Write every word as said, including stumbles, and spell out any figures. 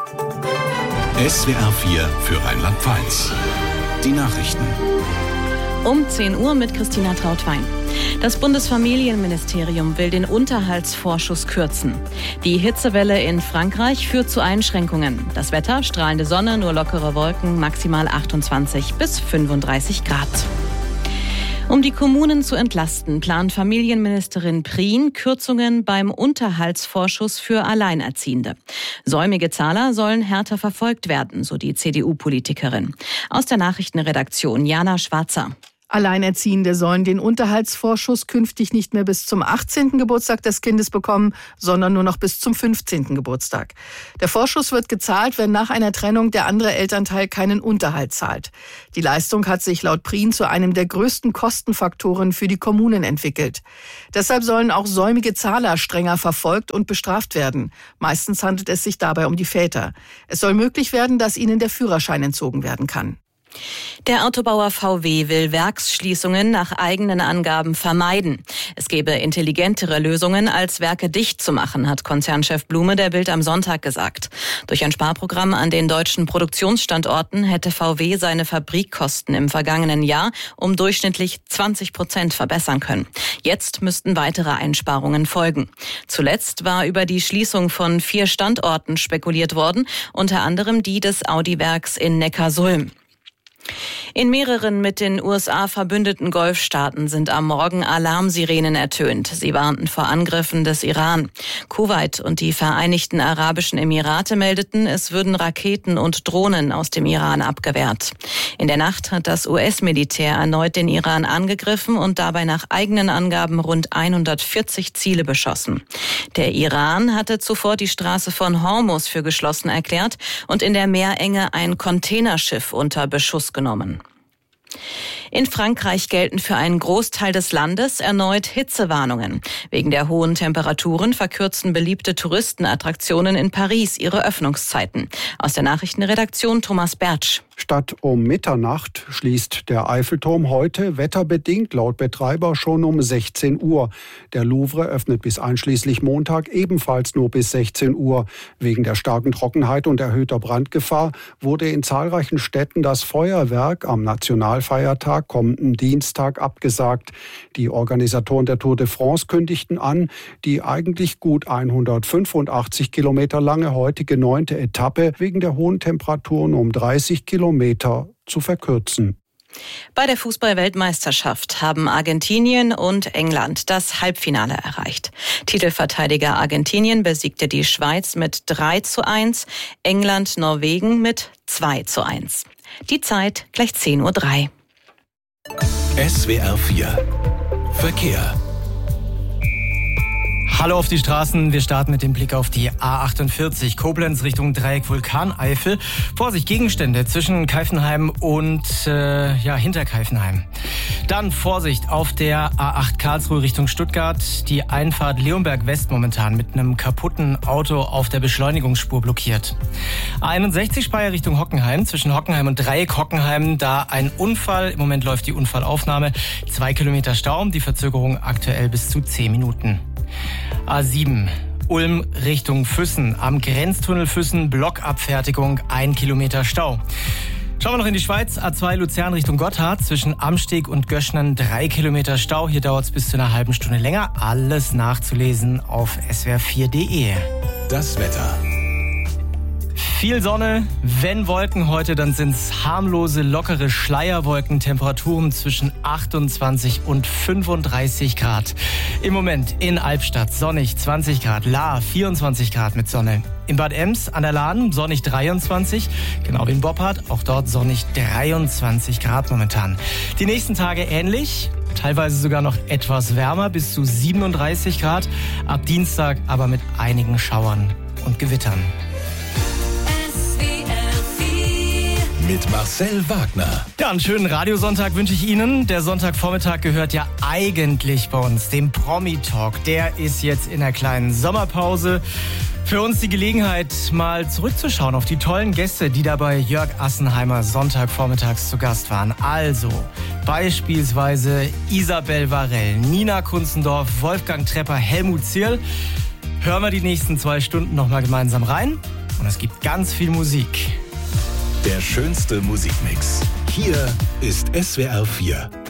S W R vier für Rheinland-Pfalz. Die Nachrichten. Um zehn Uhr mit Christina Trautwein. Das Bundesfamilienministerium will den Unterhaltsvorschuss kürzen. Die Hitzewelle in Frankreich führt zu Einschränkungen. Das Wetter, strahlende Sonne, nur lockere Wolken, maximal achtundzwanzig bis fünfunddreißig Grad. Um die Kommunen zu entlasten, plant Familienministerin Prien Kürzungen beim Unterhaltsvorschuss für Alleinerziehende. Säumige Zahler sollen härter verfolgt werden, so die C D U-Politikerin. Aus der Nachrichtenredaktion Jana Schwarzer. Alleinerziehende sollen den Unterhaltsvorschuss künftig nicht mehr bis zum achtzehnten Geburtstag des Kindes bekommen, sondern nur noch bis zum fünfzehnten Geburtstag. Der Vorschuss wird gezahlt, wenn nach einer Trennung der andere Elternteil keinen Unterhalt zahlt. Die Leistung hat sich laut Prien zu einem der größten Kostenfaktoren für die Kommunen entwickelt. Deshalb sollen auch säumige Zahler strenger verfolgt und bestraft werden. Meistens handelt es sich dabei um die Väter. Es soll möglich werden, dass ihnen der Führerschein entzogen werden kann. Der Autobauer V W will Werksschließungen nach eigenen Angaben vermeiden. Es gebe intelligentere Lösungen, als Werke dicht zu machen, hat Konzernchef Blume der Bild am Sonntag gesagt. Durch ein Sparprogramm an den deutschen Produktionsstandorten hätte V W seine Fabrikkosten im vergangenen Jahr um durchschnittlich zwanzig Prozent verbessern können. Jetzt müssten weitere Einsparungen folgen. Zuletzt war über die Schließung von vier Standorten spekuliert worden, unter anderem die des Audi-Werks in Neckarsulm. In mehreren mit den U S A verbündeten Golfstaaten sind am Morgen Alarmsirenen ertönt. Sie warnten vor Angriffen des Iran. Kuwait und die Vereinigten Arabischen Emirate meldeten, es würden Raketen und Drohnen aus dem Iran abgewehrt. In der Nacht hat das U S-Militär erneut den Iran angegriffen und dabei nach eigenen Angaben rund hundertvierzig Ziele beschossen. Der Iran hatte zuvor die Straße von Hormuz für geschlossen erklärt und in der Meerenge ein Containerschiff unter Beschuss genommen. In Frankreich gelten für einen Großteil des Landes erneut Hitzewarnungen. Wegen der hohen Temperaturen verkürzen beliebte Touristenattraktionen in Paris ihre Öffnungszeiten. Aus der Nachrichtenredaktion Thomas Bertsch. Statt um Mitternacht schließt der Eiffelturm heute wetterbedingt laut Betreiber schon um sechzehn Uhr. Der Louvre öffnet bis einschließlich Montag ebenfalls nur bis sechzehn Uhr. Wegen der starken Trockenheit und erhöhter Brandgefahr wurde in zahlreichen Städten das Feuerwerk am Nationalfeiertag kommenden Dienstag abgesagt. Die Organisatoren der Tour de France kündigten an, die eigentlich gut hundertfünfundachtzig Kilometer lange heutige neunte Etappe wegen der hohen Temperaturen um dreißig Kilometer zu verkürzen. Bei der Fußball-Weltmeisterschaft haben Argentinien und England das Halbfinale erreicht. Titelverteidiger Argentinien besiegte die Schweiz mit drei zu eins, England Norwegen mit zwei zu eins. Die Zeit gleich zehn Uhr drei. S W R vier Verkehr. Hallo auf die Straßen. Wir starten mit dem Blick auf die A achtundvierzig Koblenz Richtung Dreieck Vulkaneifel. Vorsicht, Gegenstände zwischen Keifenheim und äh, ja Hinterkeifenheim. Dann Vorsicht auf der A acht Karlsruhe Richtung Stuttgart. Die Einfahrt Leonberg West momentan mit einem kaputten Auto auf der Beschleunigungsspur blockiert. A einundsechzig Speyer Richtung Hockenheim. Zwischen Hockenheim und Dreieck Hockenheim da ein Unfall. Im Moment läuft die Unfallaufnahme. Zwei Kilometer Stau. Die Verzögerung aktuell bis zu zehn Minuten. A sieben Ulm Richtung Füssen. Am Grenztunnel Füssen Blockabfertigung, ein Kilometer Stau. Schauen wir noch in die Schweiz. A zwei Luzern Richtung Gotthard. Zwischen Amsteg und Göschnen drei Kilometer Stau. Hier dauert es bis zu einer halben Stunde länger. Alles nachzulesen auf s w r vier punkt d e. Das Wetter. Viel Sonne, wenn Wolken heute, dann sind's harmlose, lockere Schleierwolken, Temperaturen zwischen achtundzwanzig und fünfunddreißig Grad. Im Moment in Albstadt sonnig zwanzig Grad, Lahr vierundzwanzig Grad mit Sonne. In Bad Ems an der Lahn sonnig dreiundzwanzig, genau wie in Boppard, auch dort sonnig dreiundzwanzig Grad momentan. Die nächsten Tage ähnlich. Teilweise sogar noch etwas wärmer, bis zu siebenunddreißig Grad. Ab Dienstag aber mit einigen Schauern und Gewittern. Mit Marcel Wagner. Ja, einen schönen Radiosonntag wünsche ich Ihnen. Der Sonntagvormittag gehört ja eigentlich bei uns dem Promi-Talk. Der ist jetzt in der kleinen Sommerpause. Für uns die Gelegenheit, mal zurückzuschauen auf die tollen Gäste, die da bei Jörg Assenheimer Sonntagvormittags zu Gast waren. Also beispielsweise Isabel Varell, Nina Kunzendorf, Wolfgang Trepper, Helmut Zierl. Hören wir die nächsten zwei Stunden nochmal gemeinsam rein. und es gibt ganz viel Musik. Der schönste Musikmix. Hier ist S W R vier.